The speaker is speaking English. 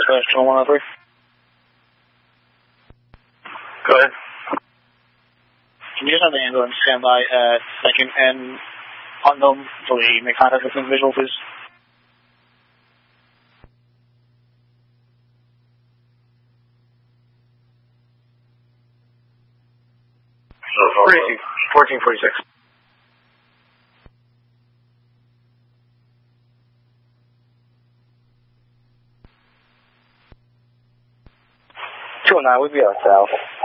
Northwest Channel 103. Go ahead. Can you just have the ambulance stand by at 2nd and Putnam until we make contact with the visual, please? So, 1446. We'd be on south.